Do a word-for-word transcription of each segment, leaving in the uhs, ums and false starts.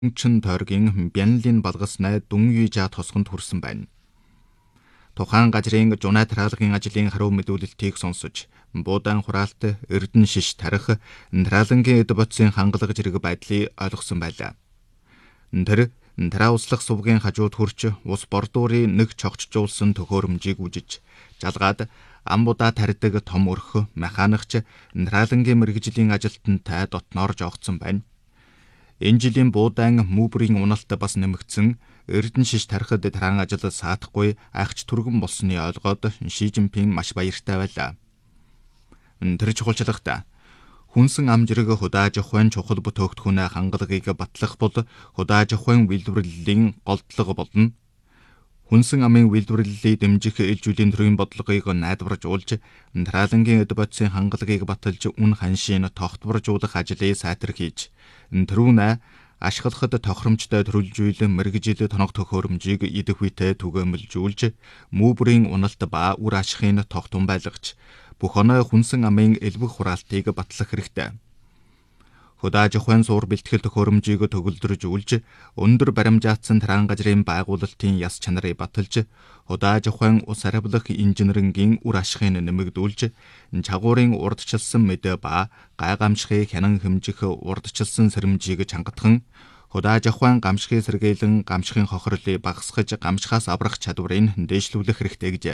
чин тойргийн Бянлын балгаснай Дүнюйжа тосгонд хүрсэн байна. Тухайн газрын жунаа тараалгын ажлын хариу мэдүүлэлтийг сонсож, буудаан хураалт, эрдэн шиш тарих, тараалангийн эд бодисын хангалах зэрэг байдлыг ойлгосон байлаа. Тэр тараа услах сувгийн хажууд хүрч ус бордуурын нэг чогчжуулсан төхөөрөмжийг үжиж, жалгаад амбудаа тарьдаг том өрх механикч тараалангийн мэргэжлийн ажилтнтай дотноор жоогдсон байна. Энэ жилийн буудаан мүүбрийн уналт бас нэмэгдсэн, эрдэн шиш тарихад тараан ажил саатахгүй айхч түргэн болсны ойлгоод Ши Жинпин маш баяртай байлаа. Тэр чухалчлагта хүнсэн ам зэрэг худааж ухаан чухал бүтээгдэхүүнээ хангалагыг батлах бол худааж ухаан үйлдвэрлэлийн голдлого болно. Хүнсэн амын үйлдвэрлэлийг дэмжих ээлжүүлийн төрийн бодлогыг найдваржуулж, тараалангийн эд бодисын хангалагыг баталж үн ханшийн тогтворжуулах ажлыг сайтар хийж, тэрүүнээ ашиглахад тохиромжтой төрөлжүүл мэргэжил тоног төхөөрөмжийг идэх үедээ түгээмэлжүүлж, мүүбрийн уналт ба үр ашигын тогтун байлгаж, бүх оноо хүнсэн амын элбэг хураалтыг батлах хэрэгтэй. Худааж ухаан суур бэлтгэл төхөөрөмжийг төгөлдржүүлж, өндөр баримжаатсан тараан газрын байгуулалтын яс чанарыг баталж, худааж ухаан ус аравлах инженерингийн үр ашигыг нэмэгдүүлж, чагуурын урдчилсан мэдээ ба гайгамшигыг хянан хэмжих урдчилсан сэрэмжийг чангатхан, худааж ухаан гамшигыг сэргээлэн гамшигын хохирлыг багасгаж гамшихаас аврах чадварыг дээшлүүлэх хэрэгтэй гэжээ.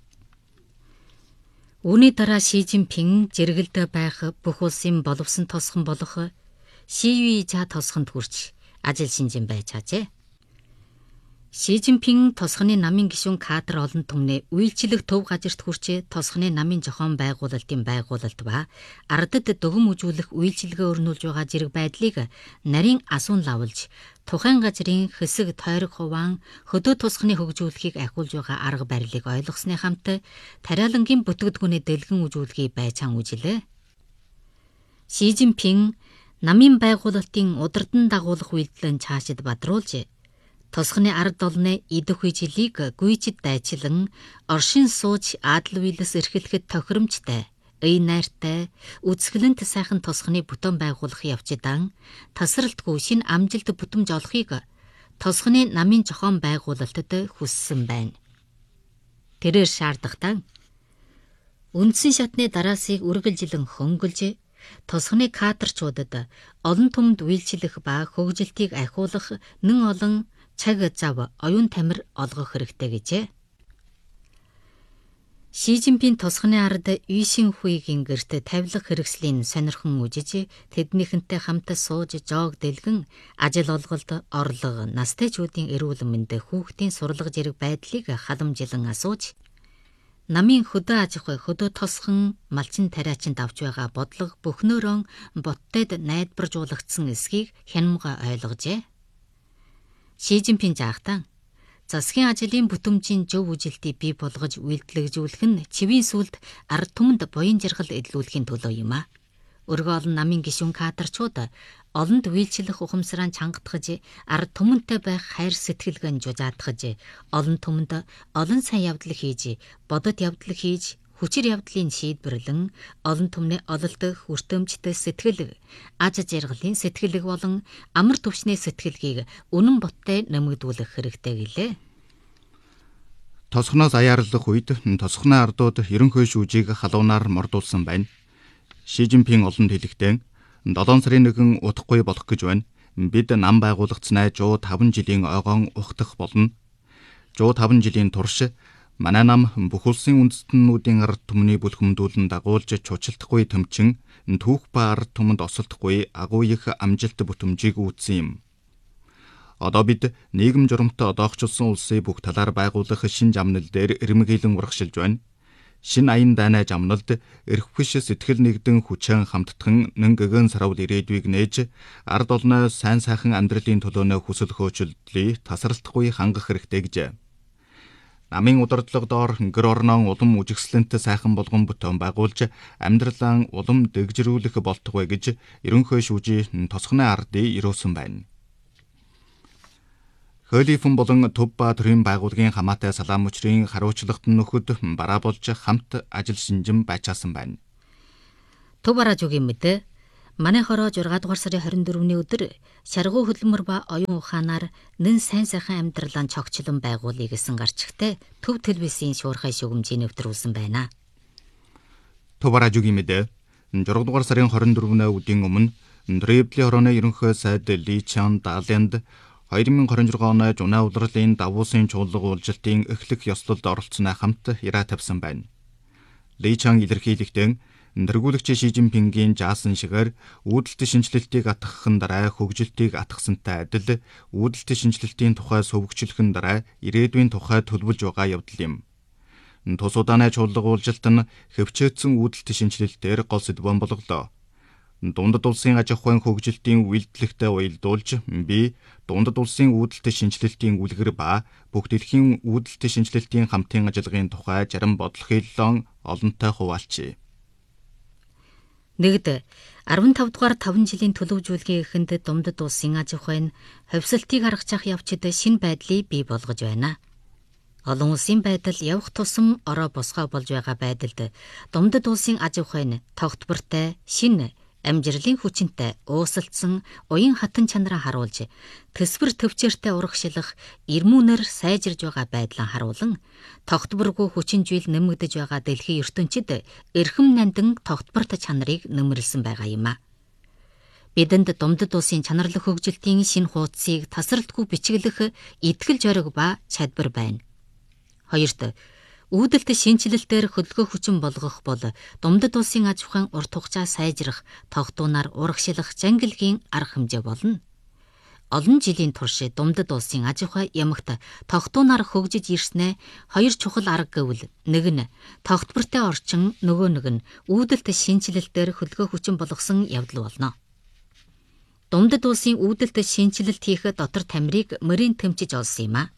Үүний дараа Ши Жинпин зэрэгэлдэ байх бүх улсын боловсон тосгон болох Шиюйжа тосгонд хүрч ажил шинжин байж чажээ. Ши Жинпин тосгоны намын гишүүн кадр олон түмнээ үйлчлэх төв газарт хүрч тосгоны намын зохион байгуулалтын байгуулалт ба ардад дөгөм үзүүлэх үйлчилгээ өрнүүлж байгаа зэрэг байдлыг нарийн асуун лавлж, тухайн газрын хэсэг тойрог хуваан хөдөө тусганы хөгжүүлэхийг ахиулж байгаа арга барилыг ойлгосны хамт тариалангийн бүтээгдэхүүний дэлгэн үзүүлгийг байцаан үжилээ. Ши Жинпин намын байгуулалтын удирдан дагуулах үйлдэлэн цаашид бадруулж, тосгоны ард олны идэх үе жилийг гүйчид дайчлан оршин сууж адал үйлс эрхлэхэд тохиромжтой, ый найртай, үзэсгэлэнт сайхан тосгоны бүтэн байгуулах явцдан тасралтгүй шинэ амжилт бүтэмж олохыг тосгоны намын зохион байгуулалтад хүссэн байна. Тэрээр шаардлагатай үндсэн шатны дараасыг үргэлжилэн хөнгөлж, тосгоны кадрчуудад олон түмэнд үйлчлэх ба хөгжилтийг ахиулах нэн олон цаг зав оюун тамир олгох хэрэгтэй гэжээ. Ши Жинпин тосгоны ард Үйшин Хуйгийн гэрт тавилах хэрэгслийн сонирхон үжиж, тэднийхэнтэй хамт сууж жоог дэлгэн ажил олголт, орлого, настайчуудын эрүүл мэнд, хүүхдийн сурлага зэрэг байдлыг халамжилан асууж, намын хөдөө аж ахуй, хөдөө тосгон, малчин тариачин давж байгаа бодлого бүхнөөрөө боттойд найдваржуулагдсан эсхийг хянамга ойлгожээ. Ши Жинпин жаахтан засгийн ажлын бүтэмжийн зөв үжилтийг бий болгож үйлдэлжүүлэх нь чивийн сүлд ард түмэнд буян жаргал эдлүүлэхийн төлөө юм а. Өргөө олон намын гишүүн кадрчууд олонд үйлчлэх ухамсараа чангатгаж, ард түмэнтэй байх хайр сэтгэлгэн жужаатгаж, олон түмэнд олон сайн явдал хийж, бодод явдал хийж, хүчир явдлын шийдвэрлэн, олон түмний ололт, хүртэмжтэй сэтгэл, аж жаргалын сэтгэлэг болон амар төвчний сэтгэлгийг үнэн боттой нэмэгдүүлэх хэрэгтэй гэлээ. Тосгоноос аяарлах үед тосгоны ардууд ерөнхий шүүжийг халуунаар мордуулсан байна. Ши Жинпин олонд хэлэхдээ долоон сарын нэгэн удахгүй болох гэж байна. Бид нам байгуулагдсанаа жуу таван жилийн ойгоон ухтах болно. Жуу таван жилийн турш манай нам бүх улсын үндэстнүүдийн ард түмний бүлхэмдүүлэн дагуулж чуучилдахгүй төмчин, түүх ба ард түмэнд осолдохгүй агуу их амжилт бүтэмжийг үүссэн юм. Одоо бид нийгэм журамтай одоогчилсан улсыг бүх талаар байгуулах шин жамнал дээр эрмэгийлэн урагшилж байна. Шин аян дайнаа жамналд эрхвиш сэтгэл нэгдэн хүчээр хамттан нэн гэгэн саравл ирээдүйг нээж, ард олноо сайн сайхан амьдралын төлөөнөө хүсэл хөөцөлдлийг тасралтгүй хангах хэрэгтэй гэжээ. Намын удирдлага доор гэр орноо улам үжигслэнт сайхан болгон бүтээн байгуулж, амьдралаа улам дэгжрүүлэх болтугай гэж ерөнхий шүүжийн тосгоны ардыг ирөөсөн байна. Хөөлифэн болон төв ба төрийн байгууллагын хамаатай салаам мөчрийн хариуцлагт нөхөд бараа болж хамт ажил шинжин байчаасан байна. Төв бараажуугийн мэдээ Манайхороо зургаадугаар сарын хорин дөрөвний өдөр шаргуу хөдөлмөр ба оюун ухаанаар нэн сайн сайхан амьдралаа цогчлон байгуулъя гэсэн гарчигтай төв телевизийн шуурхай шугамжийн нэвтрүүлсэн байна. Товаражугийн мэдээ зургаадугаар сарын хорин дөрөвний өдрийн өмнө Древлийн хорооны ерөнхий сайд Ли Чан Далянд хоёр мың двадцать шесть оны Жунаа улирлын Давуусын чуулга уулзалтын эхлэх ёслолд оролцсоноо хамт ираа тавьсан байна. Ли Чан илэрхийлэхдээ Тэргүүлэгч Ши Жинпингийн жаасан шигээр үүдэлт шинжилэлтийг атгахын дараа хөгжилтийг атгахсантай адил үүдэлт шинжилэлтийн тухай сувгчлөхын дараа ирээдүйн тухай төлөвлөж байгаа явдал юм. Тус удааны чуулга уулзалт нь хөвчөөдсөн үүдэлт шинжилэлтээр гол сэдвэн болголоо. Дундад улсын аж ахуйн хөгжилтийн үйлдэлтэй уялдуулж би дундад улсын үүдэлт шинжилэлтийн үлгэр ба бүх дэлхийн үүдэлт шинжилэлтийн хамтын ажиллагааны тухай зарим бодол хэллэн олонтой хуваалцъя. Нэгд арван тав дугаар таван жилийн төлөвжүүлгийн эхэнд Дундад улсын аж ахуйн ховсолтыг харгацах явцад шинэ байдлыг бий болгож байна. Олон улсын байдал явах тусам ороо босгоо болж байгаа байдалд Дундад улсын аж ахуйн тогтвортой, шинэ, амжилтын хүчинтэй, уусалдсан уян хатан чанараа харуулж, төсвөр төвчээртэй урагшлах эрмүүнээр сайжирж байгаа байдлаа харуулan, тогтворгүй хүчинжил нэмэгдэж байгаа дэлхийн ертөнцид эрхэм нандин тогтвортой чанарыг нэмэрлсэн байгаа юм а. Бидэнд Дундад улсын чанарлах хөгжилтийн шинэ хуудсыг тасралтгүй бичиглэх итгэл зориг ба чадвар байна. Хоёрт үүдэлт шинжилэлтээр хөдөлгөөн хүчин болгох бол Дундад улсын аж ахуйн урт хугацаа сайжрах, тогтуунаар урагшлах жангилгийн арга хэмжээ болно. Олон жилийн турш Дундад улсын аж ахуй ямагт тогтуунаар хөгжиж ирснээ хоёр чухал арга гэвэл нэг нь тогтвортой орчин, нөгөө нэг нь үүдэлт шинжилэлтээр хөдөлгөөн хүчин болгосон явдал болно. Дундад улсын үүдэлт шинжилэлт хийх дотор тамирыг мөрийн тэмчиж олсон юм а.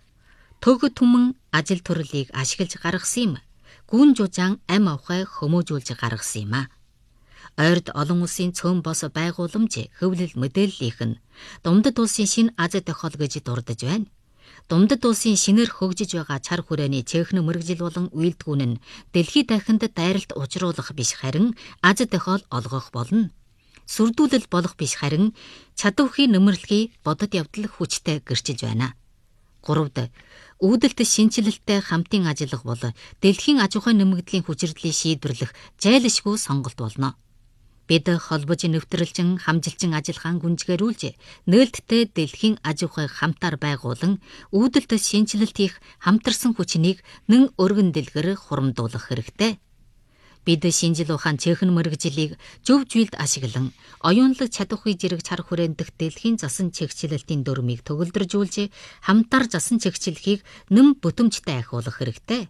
Төг түмэн ажил төрлийг ашиглаж гаргасан юм. Гүн жужаан ам авахай хөмөөжүүлж гаргасан юм а. Ойрд олон улсын цөөн бос байгууламж хөвлөл мэдээллийнх нь Дундад улсын шинэ аз тохиол гэж дурдж байна. Дундад улсын шинээр хөгжиж байгаа чар хүрээний цэхнэ мэрэгжил болон үйлдгүүн нь дэлхийд дахинд дайралт учруулах биш харин аз тохиол олгох болно. Сүрдүүлэл болох биш харин чадвархийн нэмэрлэгийг бодод явдал хүчтэй гэрчилж байна. Гуравд үүдэлт шинжилэлттэй хамтын ажиллах бол дэлхийн аж ахуйн нэмэгдлийн хүчирдлийг шийдвэрлэх зайлшгүй сонголт болно. Бид холбож нэвтрэлжин хамжилчин ажиллагаан гүнзгээрүүлж нээлттэй дэлхийн аж ахуйг хамтаар байгуулан үүдэлт шинжилэлт хийх хамтарсан хүчнийг нэн өргөн дэлгэр хурамдуулах хэрэгтэй. Бид шинжил ухаан цэхэн мэрэгжлийг зөв зүйлд ашиглан оюунлаг чадахуй зэрэг чар хүрээнд дэх дэлхийн засан чигчлэлтийн дүрмийг төгөлдржүүлж хамтаар засан чигчлэхийг нэм бүтэмжтэй ахиулах хэрэгтэй.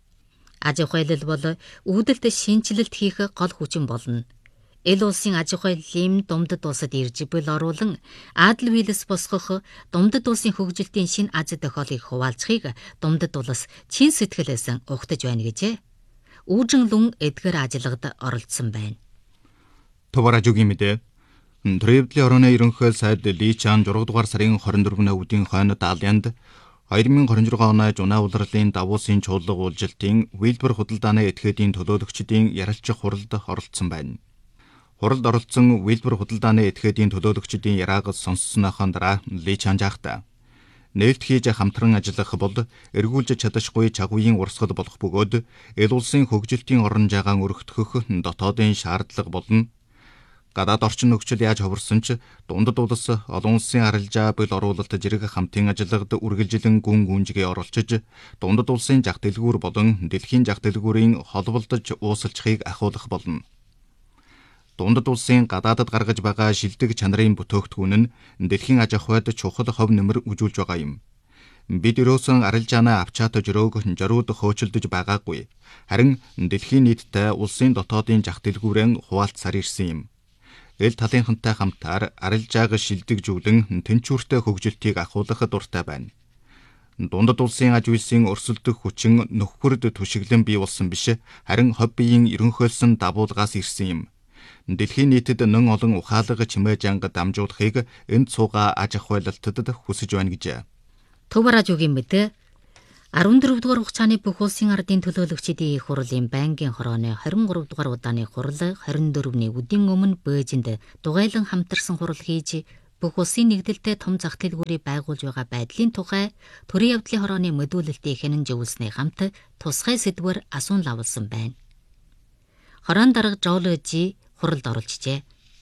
Аж ахуйлал бол үүдэлт шинжилэлт хийх гол хүчин болно. Эл улсын аж ахуйлын Дундад улсад ирж бэл оруулан адал биелэс босгох Дундад улсын хөгжилтийн шинэ аз тохиолыг хуваалцахыг Дундад улс чин сэтгэлээс ухтаж байна гэжээ. Үүжин лүн эдгээр ажиллагад оролцсон байна. Товаражугийн мэдээ Древлийн хорооны ерөнхий сайд Ли Чан зургаадугаар дугаар сарын хорин дөрөвний өдрийн хойно Далянд хоёр мың двадцать шесть оны Жунаа улирлын Давуусын чуулга уулзалтын үйлдвэр худалдааны этгээдийн төлөөлөгчдийн ярилцах хуралд оролцсон байна. Хуралд оролцсон үйлдвэр худалдааны этгээдийн төлөөлөгчдийн ярааг сонсснохоо дараа Ли Чан жаахта нээлт хийж хамтран ажиллах бол эргүүлж чадашгүй чагвын урсгал болох бөгөөд эл улсын хөгжилтийн орон жаагаан өргөтгөх дотоодын шаардлага болно. Гадаад орчин нөхцөл яаж хувирсан ч Дундад улс олон улсын арилжаа бэл оруулалт зэрэг хамтын ажиллагад үргэлжилэн гүн гүнжгээ оруулчиж Дундад улсын зах дэлгүүр болон дэлхийн зах дэлгүүрийн холболдож уусалчихыг ахиулах болно. Дундад улсын гадаадад гаргаж байгаа шилдэг чанарын бүтээгдэхүүн нь дэлхийн аж ахуйд чухал хов нэмэр үзүүлж байгаа юм. Бид өрөөсөн арилжаанаа авчаат жөрөөг жорууд хөөцөлдөж байгаагүй. Харин дэлхийн нийтдээ улсын дотоодын зах дэлгүүрэн хуваалцсаар ирсэн юм. Эл талынхантай хамтаар арилжааг шилдэгжүүлэн тэнцвэртэй хөгжилтийг ахиулах дуртай байна. Дундад улсын аж үйлсийн өрсөлдөх хүчин нөхөрд түшиглэн бий болсон биш, харин хов биеийн ерөнхийлсөн дабуулгаас ирсэн юм. Дэлхийн нийтэд нэн олон ухаалаг чимээ жанга дамжуулахыг энд цугаа аж ахуйлалтад хүсэж байна гэж. Товаражугийн мэдээ арван дөрөв дугаар хугацааны бүх улсын ардын төлөөлөгчдийн их хурлын байнгын хорооны хорин гурав дугаар удааны хурал хорин дөрөвний үдийн өмнө Бээжинд дугайлан хамтарсан хурал хийж бүх улсын нэгдэлтэй том зах дэлгүүрийг байгуулж байгаа байдлын тухай төрийн явдлын хорооны мэдүүлэлтийг хянан зөвлөсний хамт тусгай сэдвээр асуун лавлсан байна. Хорон дарга Жолжи хуралд оролцжээ.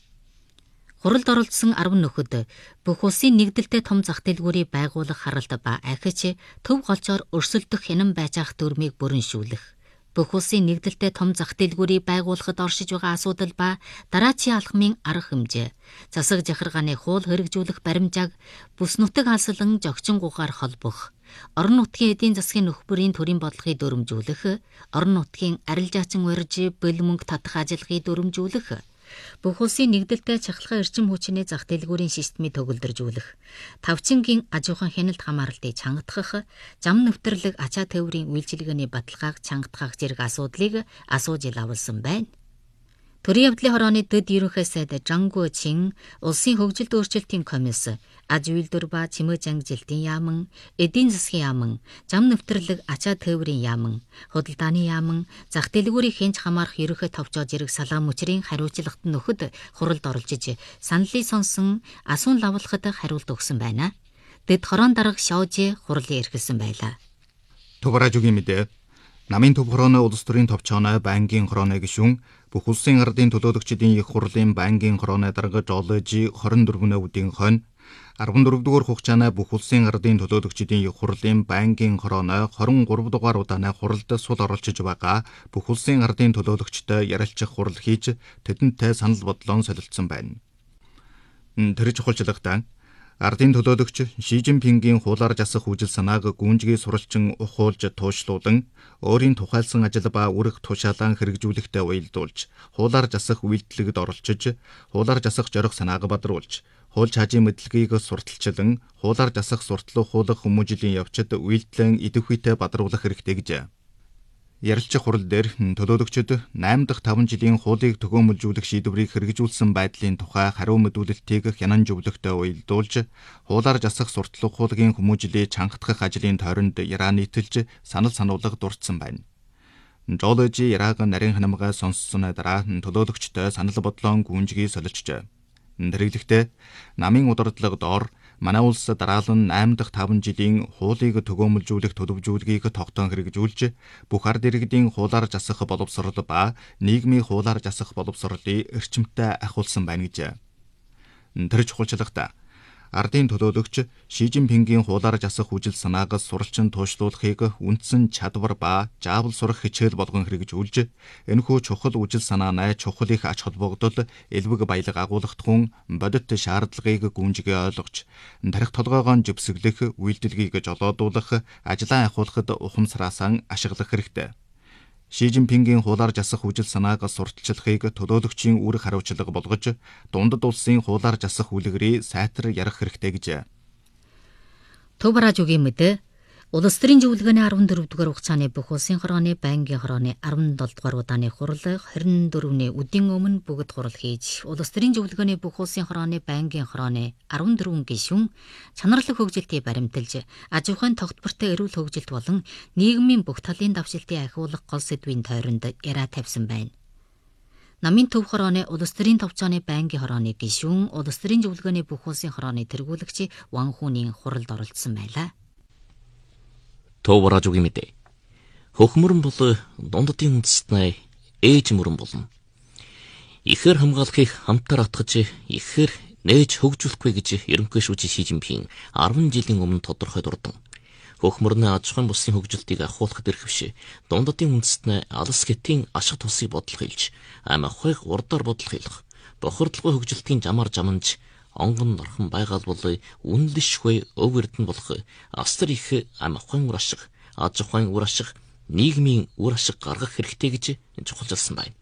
Хуралд оролцсон арван нөхөд бүх улсын нэгдэлтэй том зах дэлгүүрийг байгуулах харалт ба ахиж төв голчоор өрсөлдөх хянан байж ах дүрмийг бүрэншүүлэх, бүх улсын нэгдэлтэй том зах дэлгүүрийг байгуулахад оршиж байгаа асуудал ба дараачийн алхмын арга хэмжээ, засаг захиргааны хууль хэрэгжүүлэх баримжааг бүс нутаг алслан жогчингуугаар холбох, орон нутгийн эдийн засгийн нөхбөрийн төрийн бодлогыг дүрмжүүлэх, орон нутгийн арилжаачин урьж бэл мөнгө татах ажиллагааг дүрмжүүлэх, бүх улсын нэгдэлтэй чахалгай эрчим хүчний зах дэлгүүрийн системийг төгөлдржүүлэх, тавчингийн аж ахуйн хяналт хамааралтыг чангатгах, зам нэвтрлэг ачаа тээврийн үйлчилгээний баталгааг чангатгах зэрэг асуудлыг асууж лавлсан байна. Төрийн явдлын хорооны дэд ерөнхий сайд Жангу Чин, улсын хөгжилд өөрчлөлтийн комисс, аж үйлдвэр ба чимээ ангижилтын яаман, эдийн засгийн яаман, зам нэвтрлэг ачаа тээврийн яаман, худалдааны яаман, зах дэлгүүрийг хянж хамаарах ерөнхий товчоо зэрэг салаа мөчрийн хариуцлагт нөхөд хуралд оролцож саналыг сонсон асуун лавлахад хариулт өгсөн байна. Дэд хорон дарга Шаожи хурлын эрхэлсэн байлаа. Тувраажугийн мэдээ. Намын төв хорооны улс төрийн товчооны байнгын хорооны гишүүн бүх улсын ардын төлөөлөгчдийн их хурлын байнгын хорооны дарга Жолжи хорин дөрвөн үдийн хонь арван дөрөв дугаар хугацааны бүх улсын ардын төлөөлөгчдийн их хурлын байнгын хорооны хорин гурав дугаар удааны хуралд сул оролцож байгаа бүх улсын ардын төлөөлөгчтэй ярилцах хурал хийж тэдэнтэй санал бодлоо солилцсон байна. Тэр чухалчлагтай ардын төлөөлөгч Ши Жинпингийн хуулаар засах үжил санааг гүнжгий суралчин ухуулж туушлуулан өөрийн тухайлсан ажил ба үрэх тушаалан хэрэгжүүлэхтэй уялдуулж хуулаар засах үйлдэлд оролцож хуулаар засах зорих санааг бадруулж хууль чаажийн мэдлэгийг сурталчлан хуулаар засах сурталчилан хуулах хүмүүжлийн явцад үйлдэлэн идэвхүйтэй бадруулах хэрэгтэй гэж. Ярилцах хурал дээр төлөөлөгчид найман дахь таван жилийн хуулийг төгөөмөлжүүлэх шийдвэрийг хэрэгжүүлсэн байдлын тухай хариу мэдүүлэлтийг хянан зөвлөхтэй уялдуулж, хуулаар засах сурталчилан хуулийн хүмүүжлийг чангатгах ажлын тойронд яраа нийтэлж санал сануулга дурдсан байна. Жолжи ярааг нарийн ханамгаа сонссон дараа төлөөлөгчтэй санал бодлоо гүнжгий солилцжээ. Тэрэгдэхдээ намын удирдлагад доор манай улс дараалан найман дахь таван жилийн хуулийг төгөөмөлжүүлэх төлөвжүүлгийг тогтоон хэрэгжүүлж бүх ард иргэдийн хуулаар засах боловсрол ба нийгмийн хуулаар засах боловсролыг эрчимтэй ахиулсан байна гэж. Тэр чухалчлагтай ардын төлөөлөгч Ши Жинпингийн хуулаар засах үжил санааг суралцсан туушлуулахыг үндсэн чадвар ба заавал сурах хичээл болгон хэрэгжүүлж энэхүү чухал үжил санааны чухал их ач холбогдол элбэг баялаг агуулгахдагун бодит шаардлагыг гүнжгий ойлгож тарих толгойгоо живсэглэх үйлдэлгийг жолоодуулах ажлаа ахиулахад ухамсараасан ашиглах хэрэгтэй. Ши Жинпингийн хуулаар засах үжил санааг сурталчлахыг төлөөлөгчийн үр хариуцлага болгож дундад улсын хуулаар засах үлгэрийг сайтар ярих хэрэгтэй гэж. Тувраажугийн мэдээ. Улс төрийн зөвлөгөөний арван дөрөв дугаар хугацааны бүх улсын хорооны байнгын хорооны арван долоо дугаар удааны хурал хорин дөрөвний үдийн өмнө бүгд хурал хийж улс төрийн зөвлөгөөний бүх улсын хорооны байнгын хорооны арван дөрвөн гишүүн чанарлаг хөгжилтийг баримталж аж ахуйн тогтвортой эрүүл хөгжилт болон нийгмийн бүх талын давшилтыг ахиулах гол сэдвийн тойронд яраа тавьсан байна. Намын төв хорооны улс төрийн товчооны байнгын хорооны гишүүн улс төрийн зөвлөгөөний бүх улсын хорооны тэргүүлэгч Ван Хүнийн хуралд оролцсон байлаа. Тувраажугийн мэдээ. Хөхмөрөн бол дунддын үндэстний ээж мөрөн болно. Ихээр хамгаалахыг хамтаар атгаж ихээр нээж хөгжүүлэхгүй гэж ерөнхий шүүжин Ши Жинпин арван жилийн өмнө тодорхой дурдан. Хөхмөрний аж ахуйн бүсийн хөгжилтийг ахиулахад эрхэвш дунддын үндэстний алс гэтийн ашиг тусыг бодлого хэлж ам ахуйг урдаар бодлого хэлэх бохирдлогын хөгжилтийн жамаар жаманж онгон норхон байгаал бол үнэлшгүй өв эрдэнэ болох астар их ам ахуйн үр ашиг, аж ахуйн үр ашиг, нийгмийн үр ашиг гаргах хэрэгтэй гэж чухалчилсан байна.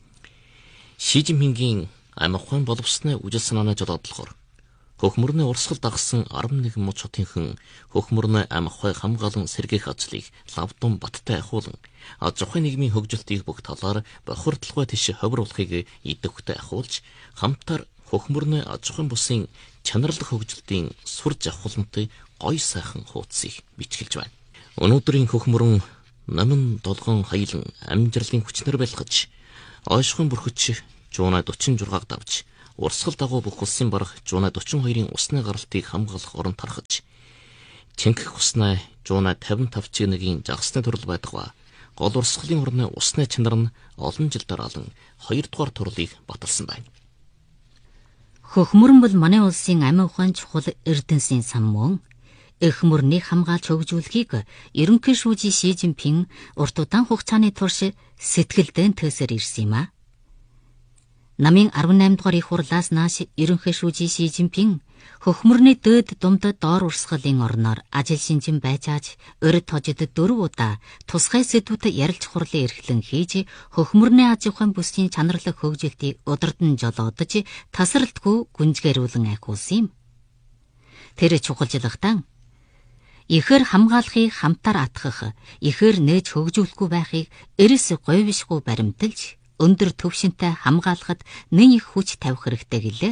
Ши Жинпингийн ам ахуйн боловсны үжил санааны жолоодлогоор хөхмөрний урсгал дагсан арван нэгэн муж хотынхан хөхмөрний ам ахуй хамгаалан сэргээх ажлыг лавдун баттай ахиулан аж ахуйн нийгмийн хөгжилтийг бүх талаар бохирдлогой тийш ховруулахыг идэвхтэй ахиулж хамтаар хөхмөрний аж ахуйн бүсийн чанарлах хөгжилтийн сур жавхлантай гоё сайхан хуудсыг бичгэлж байна. Өнөөдрийн хөхмөрөн намын долгон хаялан амжирлын хүчнэр байлгаж, ойшхон бүрхэж жуунай дөрвөн шугаг давж, урсгал дагуу бүх улсын барах жуунай дөрвөн хоёрын усны гаралтыг хамгаалах орон тархаж, чингэх уснаа жуунай тавин тавь чигийн жагсны төрөл байдаг ба, гол урсгалын орны усны чанар нь олон жил дараалан хоёрдугаар турлыг баталсан байна. Хөхмөрөн бол манай улсын амин ухаан чухал эрдэнсийн сан мөн. Эх мөрнийг хамгаалж хөгжүүлэхийг ерөнхий шүүжий Ши Жинпин урт удаан хугацааны турш сэтгэлдэн төсөр ирсэн юм а. Намын арван найм дугаар их хурлаас нааш ерөнхий шүүжий Ши Жинпин хөхмөрний дээд думд доор урсгалын орноор ажил шинжин байцааж урд хожид дөрв удаа тусгай сэдвүүд ярилж хурлын эрхлэн хийж хөхмөрний аж ахуйн бүсгийн чанарлаг хөгжилтийг удирдан жолоодож тасралтгүй гүнзгээрүүлэн ахиулсан юм. Тэр чухалжлагтан ихэр хамгаалахыг хамтаар атгах, ихэр нээж хөгжүүлэхгүй байхыг эрс говьшгүй баримталж, өндөр төвшинтэй хамгаалахад нэн их хүч тавих хэрэгтэй гэлээ.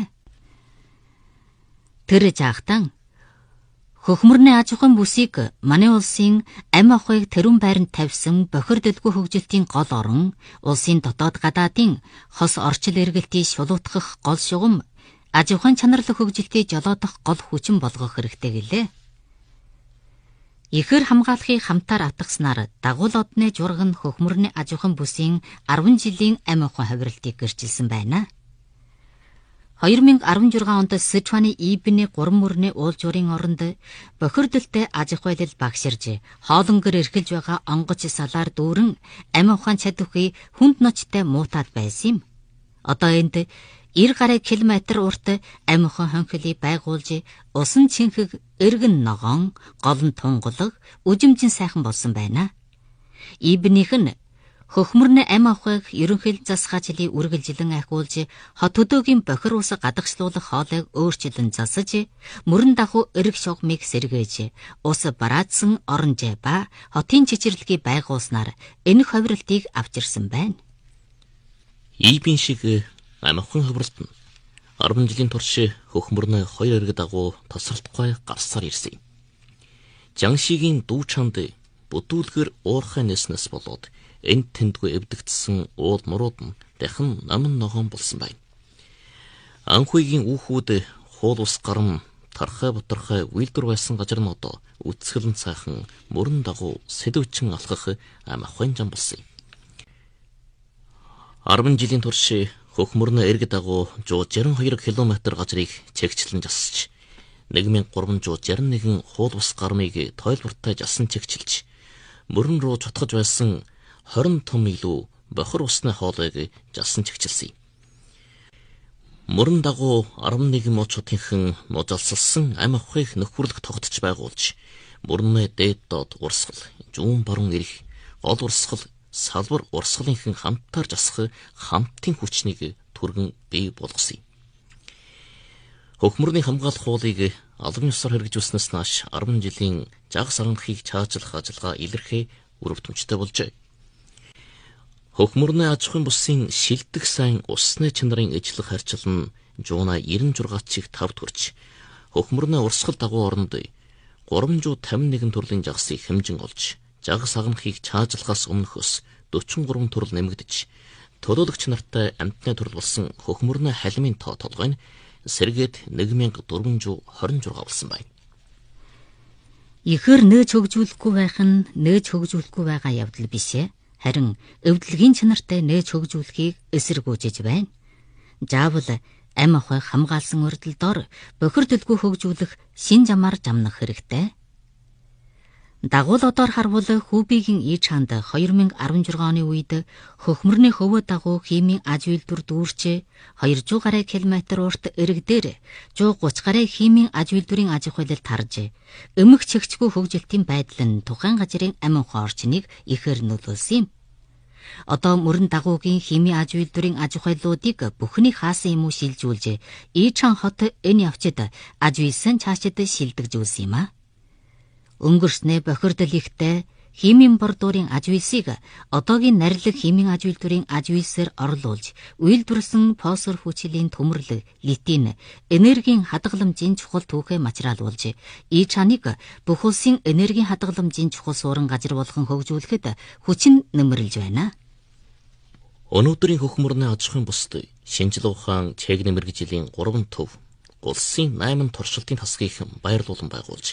Тэр жаахтан хөхмөрний аж ахуйн бүсийг манай улсын амь ахуйг тэрүүн байранд тавьсан бохирдолгүй хөгжилтийн гол орон, улсын дотоод гадаадын хос орчил эргэлтийг шулуутгах гол шугам, аж ахуйн чанарлаг хөгжилтийг жолоодох гол хүчин болгох хэрэгтэй гэлээ. Ихэр хамгаалахыг хамтаар атгаснаар дагуул одны жураг нь хөхмөрний аж ахуйн бүсийн арван жилийн амь ахуйн хувиралтыг гэрчилсэн байна. хоёр мянга арван шугав онд Сычуаны Ибний гурван мөрний уулжуурын оронд бохирдолтой аж ахуйлал багширж, хоолонгор эрхэлж байгаа онгоц салаар дүүрэн амь ухаан чадварыг хүнд ночтой муутаад байсан юм. Одоо энд ир гаруй километр урт амь ухаан хонхилыг байгуулж, усан чинхэг эргэн ногоон, гол нь тунгалаг, үжимжин сайхан болсон байна. Ибнийх нь хөхмөрний амь ахуйг ерөнхий засгаачлалыг үргэлжилэн ахиулж, хот хөдөөгийн бохир ус гадагшлуулах хоолойг өөрчлөн засаж, мөрөн дагуу эрг шугамыг сэргээж, ус бараадсан оронжээ ба хотын чичирлэгийг байгуулснаар энэ хувиралтыг авчирсан байна. Ибн шиг амь ахуйн хувиралт нь арван жилийн турш хөхмөрний хоёр эрэг дагуу тасралтгүй гарсаар ирсэн. Жаншигийн дүү чанд бүдүүлгэр уурхай нэснэс болоод энд тэндгүй эвдэгдсэн уул мурууд нь дахин намын ногоон болсон байна. Анхүйгийн үүхүүд хуул ус гарам тархай бутархай үйлдвэр байсан газар нь одоо үцгэлэн цаахан мөрөн дагуу сэдвчин алхах амь ахуйн зам болсон юм. арван жилийн турш хөхмөрний эрг дагуу жуу жирэн хоёр километр газрыг чигчлэн жасж, нэг мянга гурван жуу жирэн нэгэн хуул ус гармыг тойлбортой жасан чигчилж, мөрөн рүү чутгаж байсан хорин том илүү бохир усны хоолойг жасан чигчилсэн юм. Мөрөн дагуу арван нэгэн муучуудынхан нужалсалсан амь ахуйг нөхөрлөх тогтож байгуулж, мөрний дээд доод урсгал, зүүн баруун эрх, гол урсгал, салбар урсгалынхан хамтаар жасах хамтын хүчнийг түргэн бий болгосон юм. Хөхмөрний хамгаалах хуулийг албан ёсоор хэрэгжүүлснээс нааш арван жилийн жагс аранхыг чаачлах ажиллагаа илэрхий үр дүнжтэй болжээ. Хөхмөрний аж ахуйн бүсийн шилдэг сайн усны чанарын ижлэх харьцал нь жуунай девяносто шугав чиг тавд хүрч, хөхмөрний урсгал дагуу оронд гурамжуу тавин нэгэн төрлийн жагсыг хэмжин олж, жагс агнахыг чаажлахаас өмнөхөөс дөрвөн гурван төрөл нэмэгдэж, төлөөлөгч нартай амтны төрөл болсон хөхмөрний халимын тоо толгой нь сэргээд нэг мянга дөрвөн зуун хорин шугав болсон байна. Ихэр нээж хөгжүүлэхгүй байх нь нээж хөгжүүлэхгүй байгаа явдал биш ээ. Харин эвдлэгийн чанартай нээж хөгжүүлэхийг эсэргүүцэж байна. Заавал амь ахуй хамгаалсан урдл дор бохирдолгүй хөгжүүлэх шин замаар замнах хэрэгтэй. Дагуул одоор харвал Хүүбигийн Ичанд хоёр мянга арван шугав оны үед хөхмөрний хөвөө дагуу химийн аж үйлдвэр дүүрч двести гаруй километр урт эрэг дээр one thirty гаруй химийн аж үйлдвэрийн аж ахуйлал тарж, эмх чигчгүй хөгжилтийн байдал нь тухайн газрын амин ухаан орчныг ихээр нөлөөлсөн юм. Одоо мөрөн дагуугийн химийн аж үйлдвэрийн аж ахуйлуудыг бүхний хаасан юм уу шилжүүлж, Ичан хот энэ явцад аж үйлсэн цаашид шилдэгжүүлсэн юм а. Өнгөрснөө бохирдол ихтэй химийн бор дүүрийн аж үйлсийг одоогийн нарилэг химийн аж үйлдвэрийн аж үйлсээр орлуулж, үйлдвэрлэсэн фосфор хүчилийн төмөрлөг, литин, энергийн хадгаламжийн чухал түүхээ мачраалуулж, и чаныг бүх улсын энергийн хадгаламжийн чухал суурин газар болгон хөгжүүлэхэд хүчин нэмэрлэж байна. Өнөөдрийн хөхмөрний аж ахуйн бусд шинжлэх ухаан чег нэмэр жилийн гурван төв улсын найман туршилтын тасгийг баярлуулан байгуулж,